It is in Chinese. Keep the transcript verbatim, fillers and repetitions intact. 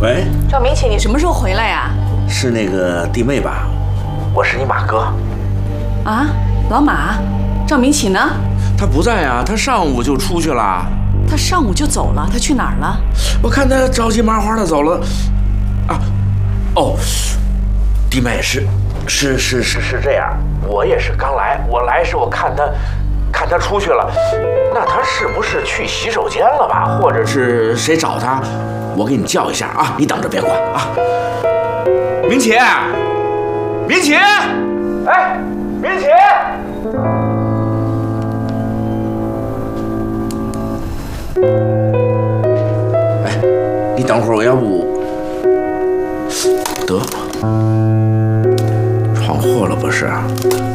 喂， 赵明启，你什么时候回来呀？ 是那个弟妹吧？我是你马哥。 啊，老马，赵明启呢？ 他不在啊，他上午就出去了。 他上午就走了，他去哪儿了？ 我看他着急麻花的走了。啊，哦，弟妹是是是是是这样，我也是刚来，我来时我看他。看他出去了，那他是不是去洗手间了吧？或者是谁找他？我给你叫一下啊，你等着别管啊。明启，明启，哎，明启，哎，你等会儿，我要不得闯祸了不是？